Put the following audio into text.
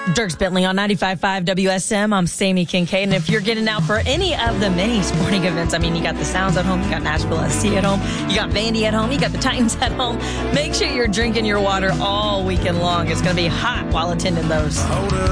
Dierks Bentley on 95.5 WSM. I'm Sammy Kincaid. And if you're getting out for any of the many sporting events, I mean, you got the Sounds at home, you got Nashville SC at home, you got Vandy at home, you got the Titans at home. Make sure you're drinking your water all weekend long. It's going to be hot while attending those.